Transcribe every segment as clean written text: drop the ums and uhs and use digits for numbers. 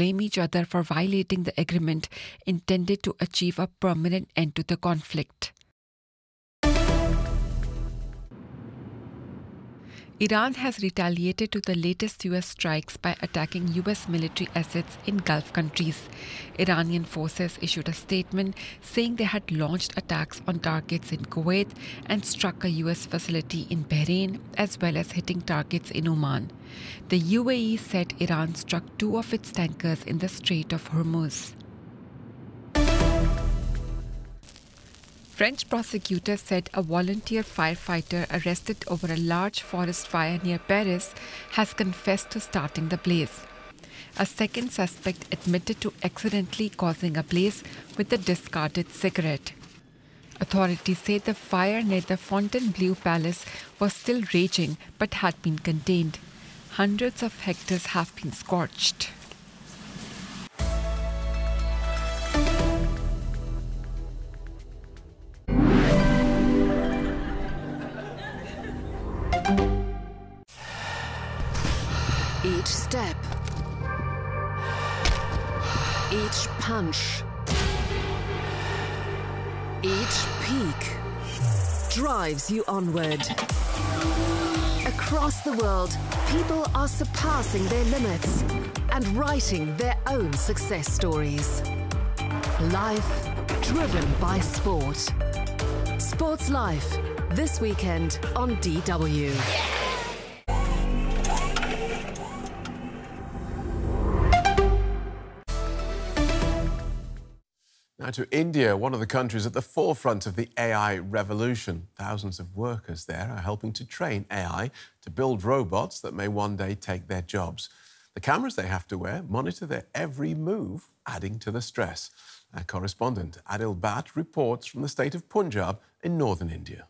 blame each other for violating the agreement intended to achieve a permanent end to the conflict. Iran has retaliated to the latest US strikes by attacking US military assets in Gulf countries. Iranian forces issued a statement saying they had launched attacks on targets in Kuwait and struck a US facility in Bahrain, as well as hitting targets in Oman. The UAE said Iran struck 2 of its tankers in the Strait of Hormuz. French prosecutors said a volunteer firefighter arrested over a large forest fire near Paris has confessed to starting the blaze. A second suspect admitted to accidentally causing a blaze with a discarded cigarette. Authorities say the fire near the Fontainebleau Palace was still raging but had been contained. Hundreds of hectares have been scorched. Each step, each punch, each peak drives you onward. Across the world, people are surpassing their limits and writing their own success stories. Life driven by sport. Sports Life, this weekend on DW. Now to India, one of the countries at the forefront of the AI revolution. Thousands of workers there are helping to train AI to build robots that may one day take their jobs. The cameras they have to wear monitor their every move, adding to the stress. Our correspondent Adil Bhatt reports from the state of Punjab in northern India.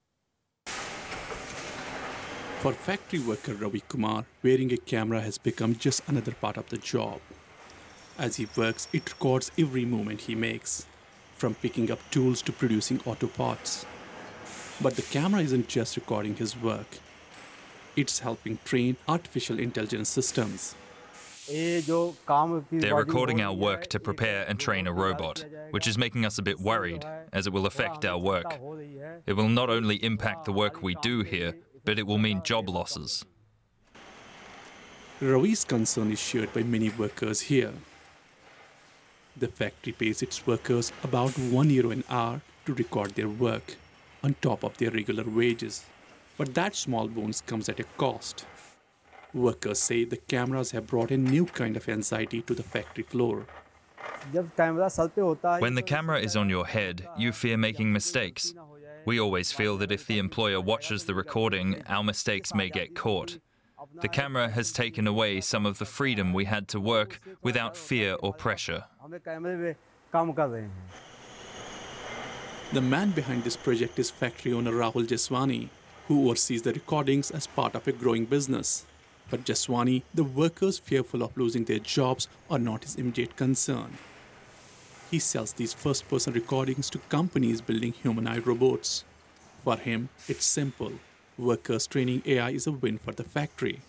For factory worker Ravi Kumar, wearing a camera has become just another part of the job. As he works, it records every movement he makes, from picking up tools to producing auto parts. But the camera isn't just recording his work. It's helping train artificial intelligence systems. They're recording our work to prepare and train a robot, which is making us a bit worried, as it will affect our work. It will not only impact the work we do here, but it will mean job losses. Ravi's concern is shared by many workers here. The factory pays its workers about €1 an hour to record their work, on top of their regular wages. But that small bonus comes at a cost. Workers say the cameras have brought a new kind of anxiety to the factory floor. When the camera is on your head, you fear making mistakes. We always feel that if the employer watches the recording, our mistakes may get caught. The camera has taken away some of the freedom we had to work without fear or pressure. The man behind this project is factory owner Rahul Jaswani, who oversees the recordings as part of a growing business. But Jaswani, the workers fearful of losing their jobs, are not his immediate concern. He sells these first-person recordings to companies building humanoid robots. For him, it's simple. Workers training AI is a win for the factory.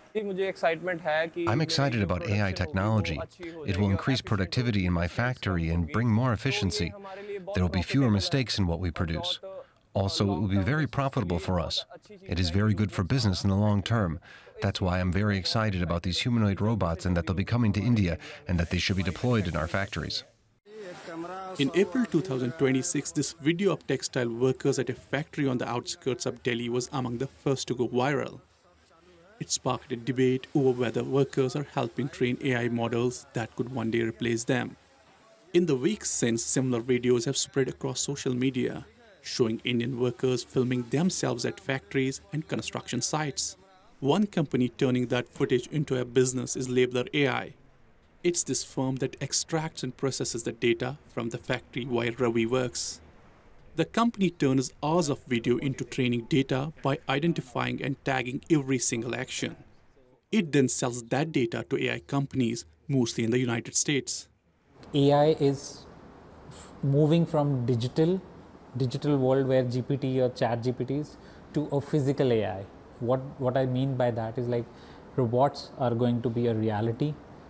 I'm excited about AI technology. It will increase productivity in my factory and bring more efficiency. There will be fewer mistakes in what we produce. Also, it will be very profitable for us. It is very good for business in the long term. That's why I'm very excited about these humanoid robots and that they'll be coming to India and that they should be deployed in our factories. In April 2026, this video of textile workers at a factory on the outskirts of Delhi was among the first to go viral. It sparked a debate over whether workers are helping train AI models that could one day replace them. In the weeks since, similar videos have spread across social media, showing Indian workers filming themselves at factories and construction sites. One company turning that footage into a business is Labeler AI. It's this firm that extracts and processes the data from the factory while Ravi works. The company turns hours of video into training data by identifying and tagging every single action. It then sells that data to AI companies, mostly in the United States. AI is moving from digital world where GPT or chat GPTs to a physical AI. What I mean by that is like robots are going to be a reality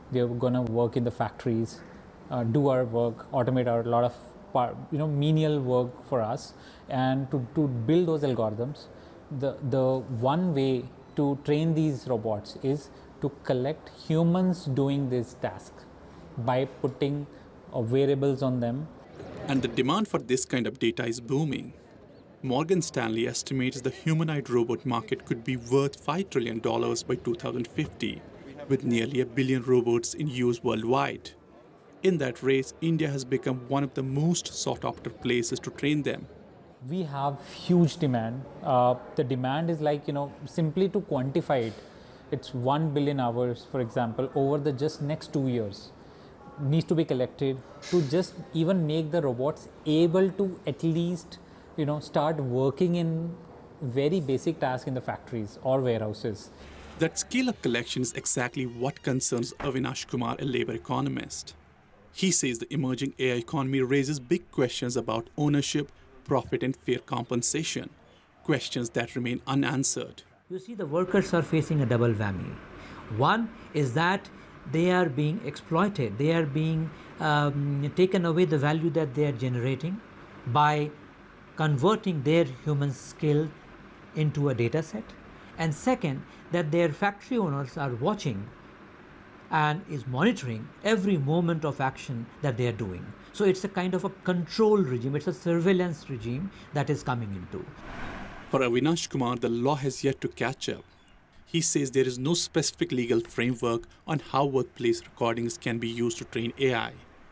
They're going to work in the factories, do our work, automate a lot of menial work for us. And to build those algorithms, the one way to train these robots is to collect humans doing this task by putting variables on them. And the demand for this kind of data is booming. Morgan Stanley estimates the humanoid robot market could be worth $5 trillion by 2050, with nearly 1 billion robots in use worldwide. In that race, India has become one of the most sought-after places to train them. We have huge demand. The demand is simply to quantify it. It's 1 billion hours, for example, over the just next 2 years needs to be collected to just even make the robots able to at least start working in very basic tasks in the factories or warehouses. That scale of collection is exactly what concerns Avinash Kumar, a labor economist. He says the emerging AI economy raises big questions about ownership, profit, and fair compensation, questions that remain unanswered. You see, the workers are facing a double whammy. One is that they are being exploited. They are being taken away the value that they are generating by converting their human skill into a data set. And second, that their factory owners are watching and is monitoring every moment of action that they are doing. So it's a kind of a control regime, it's a surveillance regime that is coming into. For Avinash Kumar, the law has yet to catch up. He says there is no specific legal framework on how workplace recordings can be used to train AI.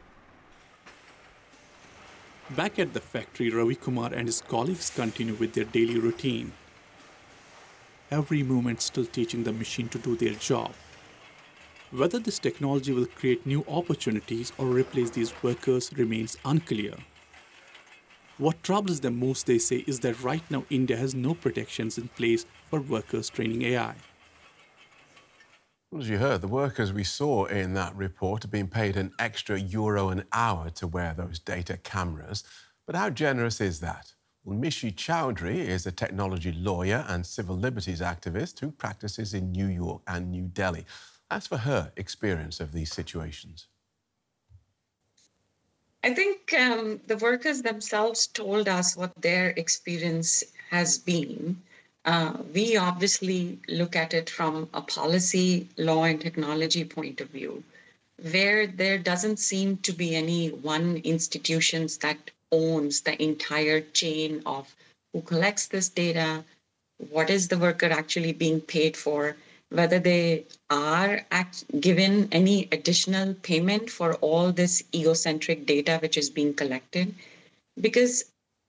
Back at the factory, Ravi Kumar and his colleagues continue with their daily routine. Every moment still teaching the machine to do their job. Whether this technology will create new opportunities or replace these workers remains unclear. What troubles them most, they say, is that right now India has no protections in place for workers training AI. Well, as you heard, the workers we saw in that report are being paid an extra euro an hour to wear those data cameras. But how generous is that? Well, Mishi Chowdhury is a technology lawyer and civil liberties activist who practices in New York and New Delhi. As for her experience of these situations. I think the workers themselves told us what their experience has been. We obviously look at it from a policy, law, and technology point of view, where there doesn't seem to be any one institution that owns the entire chain of who collects this data, what is the worker actually being paid for, whether they are given any additional payment for all this egocentric data which is being collected. Because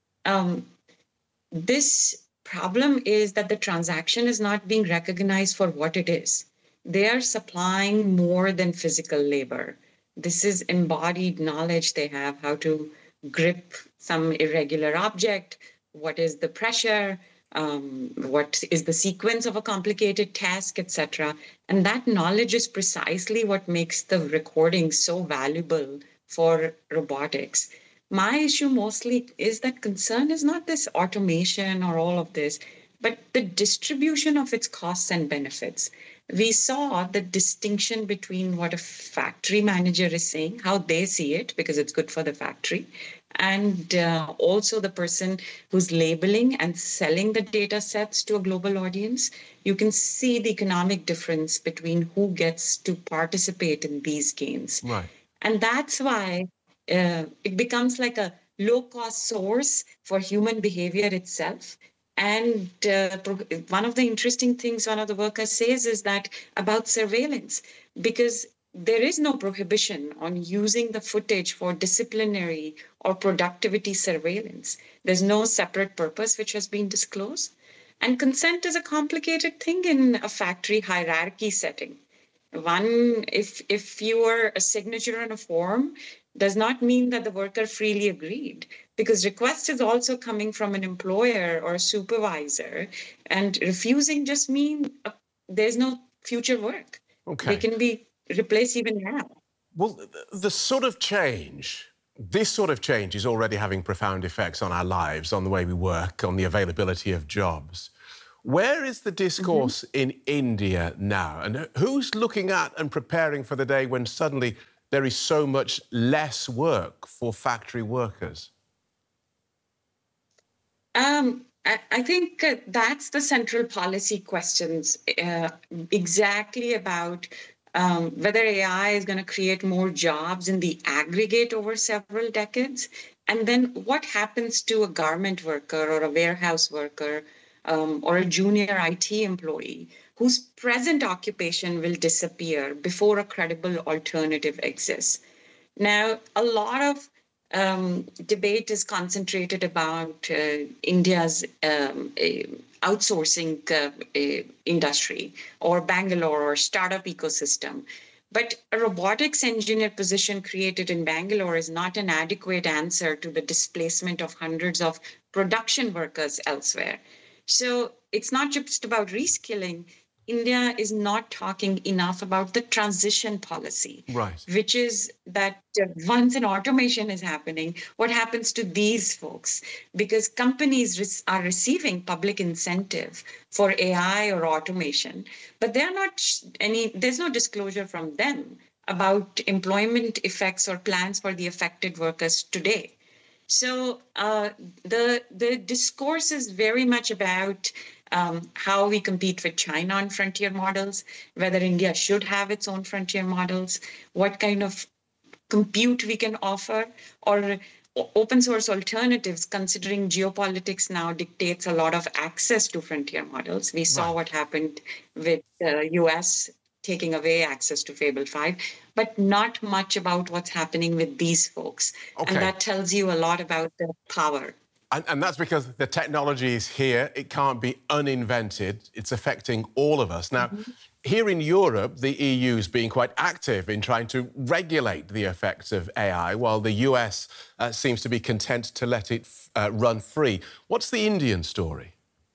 this problem is that the transaction is not being recognized for what it is. They are supplying more than physical labor. This is embodied knowledge they have, how to grip some irregular object, what is the pressure, what is the sequence of a complicated task, etc. And that knowledge is precisely what makes the recording so valuable for robotics. My issue mostly is that concern is not this automation or all of this, but the distribution of its costs and benefits. We saw the distinction between what a factory manager is saying, how they see it, because it's good for the factory, and also the person who's labeling and selling the data sets to a global audience. You can see the economic difference between who gets to participate in these gains. Right. And that's why it becomes like a low-cost source for human behavior itself. And one of the interesting things one of the workers says is that about surveillance, because there is no prohibition on using the footage for disciplinary or productivity surveillance. There's no separate purpose which has been disclosed. And consent is a complicated thing in a factory hierarchy setting. One, if you are a signature on a form, does not mean that the worker freely agreed, because request is also coming from an employer or a supervisor, and refusing just means there's no future work. Okay. They can be replaced even now. Well, this sort of change is already having profound effects on our lives, on the way we work, on the availability of jobs. Where is the discourse in India now? And who's looking at and preparing for the day when suddenly there is so much less work for factory workers? I think that's the central policy questions, exactly about whether AI is going to create more jobs in the aggregate over several decades, and then what happens to a garment worker or a warehouse worker or a junior IT employee whose present occupation will disappear before a credible alternative exists. Now, a lot of debate is concentrated about India's outsourcing industry or Bangalore or startup ecosystem. But a robotics engineer position created in Bangalore is not an adequate answer to the displacement of hundreds of production workers elsewhere. So it's not just about reskilling. India is not talking enough about the transition policy, right? Which is that once an automation is happening, what happens to these folks? Because companies are receiving public incentive for AI or automation, but they're not there's no disclosure from them about employment effects or plans for the affected workers today. So the discourse is very much about how we compete with China on frontier models, whether India should have its own frontier models, what kind of compute we can offer, or open source alternatives, considering geopolitics now dictates a lot of access to frontier models. We saw what happened with the US taking away access to Fable 5, but not much about what's happening with these folks. Okay. And that tells you a lot about the power. And that's because the technology is here. It can't be uninvented. It's affecting all of us. Now, here in Europe, the EU is being quite active in trying to regulate the effects of AI, while the US seems to be content to let it run free. What's the Indian story?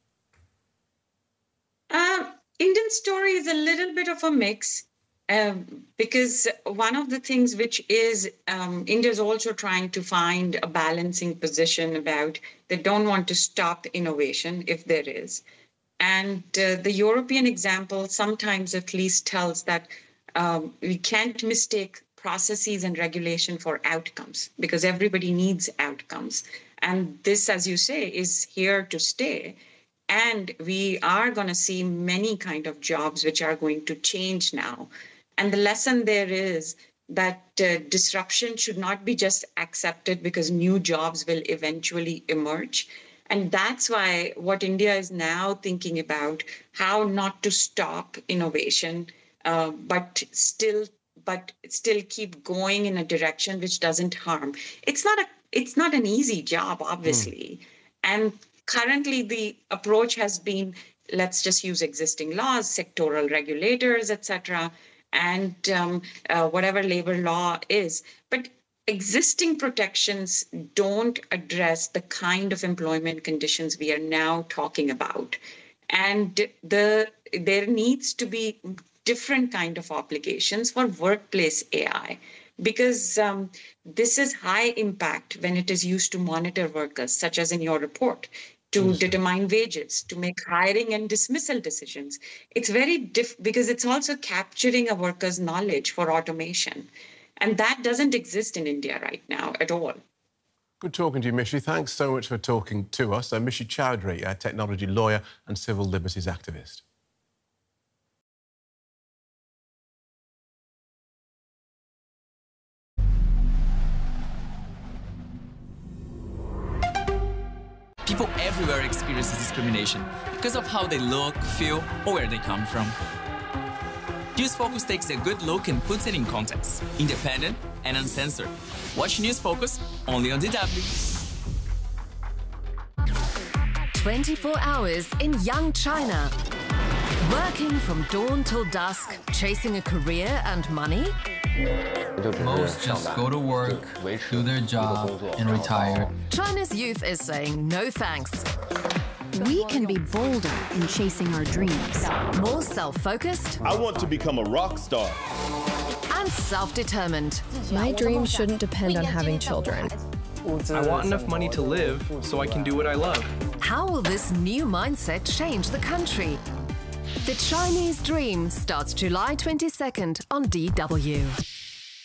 Indian story is a little bit of a mix. Because one of the things which is India is also trying to find a balancing position about they don't want to stop innovation if there is. And the European example sometimes at least tells that we can't mistake processes and regulation for outcomes because everybody needs outcomes. And this, as you say, is here to stay. And we are going to see many kind of jobs which are going to change now. And the lesson there is that disruption should not be just accepted because new jobs will eventually emerge. And that's why what India is now thinking about, how not to stop innovation, but still keep going in a direction which doesn't harm. It's not an easy job, obviously. And currently the approach has been, let's just use existing laws, sectoral regulators, etc., and whatever labor law is. But existing protections don't address the kind of employment conditions we are now talking about. And there needs to be different kind of obligations for workplace AI, because this is high impact when it is used to monitor workers, such as in your report, to determine wages, to make hiring and dismissal decisions. It's very because it's also capturing a worker's knowledge for automation. And that doesn't exist in India right now at all. Good talking to you, Mishi. Thanks so much for talking to us. Mishi Chowdhury, a technology lawyer and civil liberties activist. People everywhere experience discrimination because of how they look, feel, or where they come from. News Focus takes a good look and puts it in context, independent and uncensored. Watch News Focus only on DW. 24 hours in young China. Working from dawn till dusk, chasing a career and money? Most just go to work, do their job, and retire. China's youth is saying no thanks. We can be bolder in chasing our dreams. More self-focused. I want to become a rock star. And self-determined. My dream shouldn't depend on having children. I want enough money to live so I can do what I love. How will this new mindset change the country? The Chinese Dream starts July 22nd on DW.